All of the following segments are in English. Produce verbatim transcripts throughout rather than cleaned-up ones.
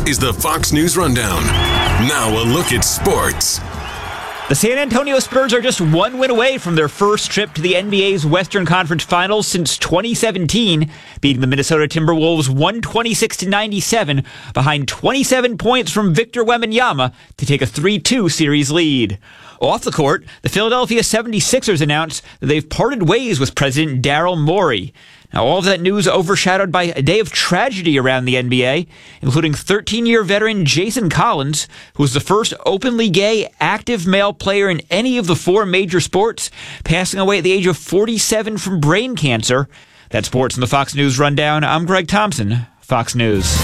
is the Fox News Rundown. Now a look at sports. The San Antonio Spurs are just one win away from their first trip to the N B A's Western Conference Finals since twenty seventeen, beating the Minnesota Timberwolves one twenty-six to ninety-seven behind twenty-seven points from Victor Wembanyama to take a three two series lead. Off the court, the Philadelphia seventy-sixers announced that they've parted ways with President Daryl Morey. Now, all of that news overshadowed by a day of tragedy around the N B A, including thirteen-year veteran Jason Collins, who was the first openly gay active male player in any of the four major sports, passing away at the age of forty-seven from brain cancer. That's sports in the Fox News Rundown. I'm Greg Thompson, Fox News.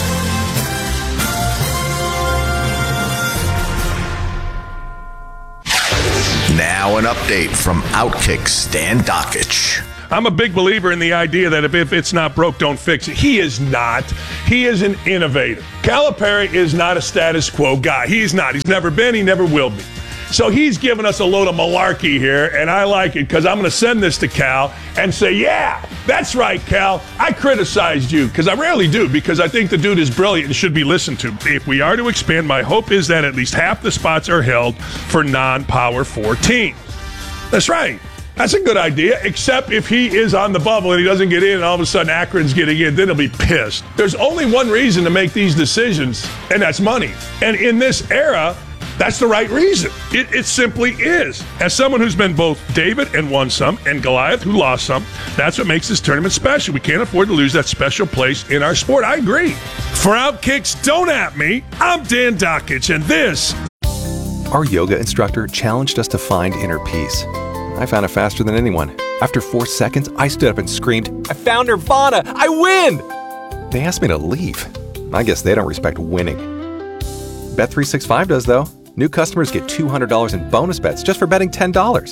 Now an update from Outkick Stan Dakich. I'm a big believer in the idea that if, if it's not broke, don't fix it. He is not. He is an innovator. Calipari is not a status quo guy. He's not. He's never been. He never will be. So he's giving us a load of malarkey here, and I like it because I'm going to send this to Cal and say, yeah, that's right, Cal. I criticized you because I rarely do because I think the dude is brilliant and should be listened to. If we are to expand, my hope is that at least half the spots are held for non-Power Four teams. That's right. That's a good idea, except if he is on the bubble and he doesn't get in and all of a sudden Akron's getting in, then he'll be pissed. There's only one reason to make these decisions, and that's money. And in this era, that's the right reason. It, it simply is. As someone who's been both David and won some, and Goliath who lost some, that's what makes this tournament special. We can't afford to lose that special place in our sport. I agree. For Outkicks, don't at me. I'm Dan Dakich, and this... Our yoga instructor challenged us to find inner peace. I found it faster than anyone. After four seconds, I stood up and screamed, I found Nirvana! I win! They asked me to leave. I guess they don't respect winning. Bet three sixty-five does, though. New customers get two hundred dollars in bonus bets just for betting ten dollars.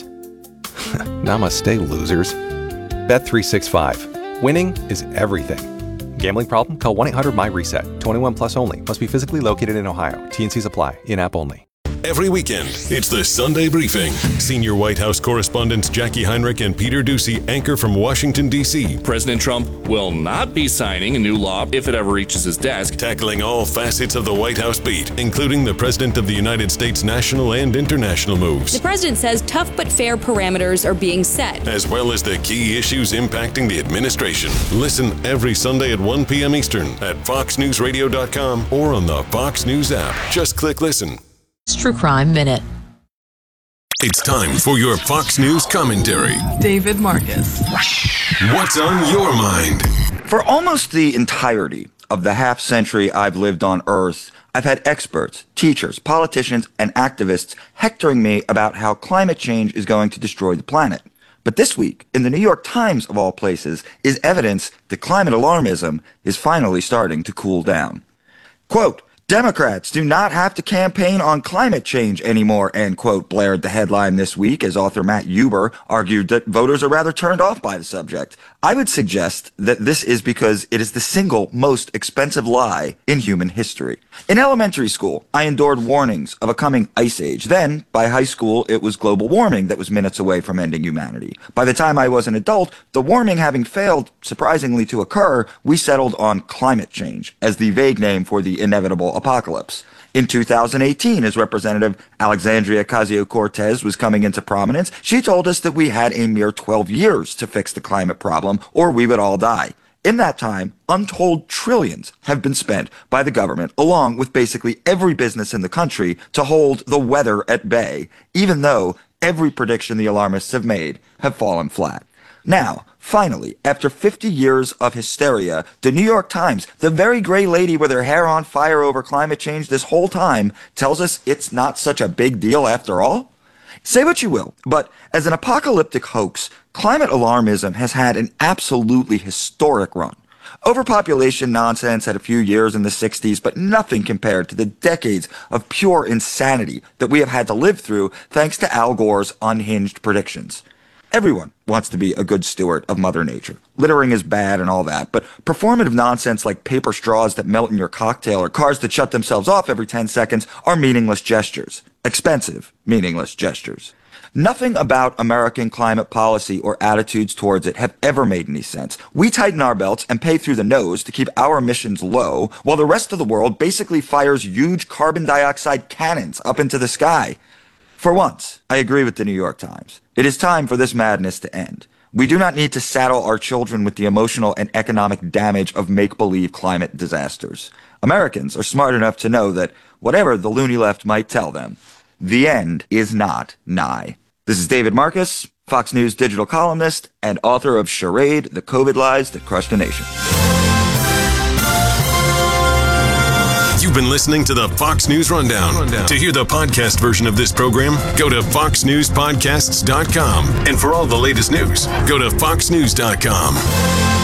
Namaste, losers. Bet three sixty-five. Winning is everything. Gambling problem? Call one eight hundred M Y reset. twenty-one plus only. Must be physically located in Ohio. T and Cs apply. In-app only. Every weekend, it's the Sunday Briefing. Senior White House correspondents Jackie Heinrich and Peter Doocy anchor from Washington, D C President Trump will not be signing a new law if it ever reaches his desk. Tackling all facets of the White House beat, including the President of the United States' national and international moves. The president says tough but fair parameters are being set, as well as the key issues impacting the administration. Listen every Sunday at one p.m. Eastern at fox news radio dot com or on the Fox News app. Just click listen. True Crime Minute. It's time for your Fox News commentary. David Marcus. What's on your mind? For almost the entirety of the half century I've lived on Earth, I've had experts, teachers, politicians, and activists hectoring me about how climate change is going to destroy the planet. But this week, in the New York Times of all places, is evidence that climate alarmism is finally starting to cool down. Quote, Democrats do not have to campaign on climate change anymore, end quote, blared the headline this week as author Matt Huber argued that voters are rather turned off by the subject. I would suggest that this is because it is the single most expensive lie in human history. In elementary school, I endured warnings of a coming ice age. Then, by high school, it was global warming that was minutes away from ending humanity. By the time I was an adult, the warming having failed, surprisingly, to occur, we settled on climate change as the vague name for the inevitable apocalypse. In two thousand eighteen, as Representative Alexandria Ocasio-Cortez was coming into prominence, she told us that we had a mere twelve years to fix the climate problem, or we would all die. In that time, untold trillions have been spent by the government, along with basically every business in the country, to hold the weather at bay, even though every prediction the alarmists have made have fallen flat. Now, finally, after fifty years of hysteria, the New York Times, the very gray lady with her hair on fire over climate change this whole time, tells us it's not such a big deal after all? Say what you will, but as an apocalyptic hoax, climate alarmism has had an absolutely historic run. Overpopulation nonsense had a few years in the sixties, but nothing compared to the decades of pure insanity that we have had to live through thanks to Al Gore's unhinged predictions. Everyone wants to be a good steward of Mother Nature. Littering is bad and all that, but performative nonsense like paper straws that melt in your cocktail or cars that shut themselves off every ten seconds are meaningless gestures. Expensive, meaningless gestures. Nothing about American climate policy or attitudes towards it have ever made any sense. We tighten our belts and pay through the nose to keep our emissions low, while the rest of the world basically fires huge carbon dioxide cannons up into the sky. For once, I agree with the New York Times. It is time for this madness to end. We do not need to saddle our children with the emotional and economic damage of make-believe climate disasters. Americans are smart enough to know that whatever the loony left might tell them, the end is not nigh. This is David Marcus, Fox News digital columnist and author of Charade, The COVID Lies That Crushed a Nation. You've been listening to the Fox News Rundown. Rundown. To hear the podcast version of this program, go to fox news podcasts dot com. And for all the latest news, go to fox news dot com.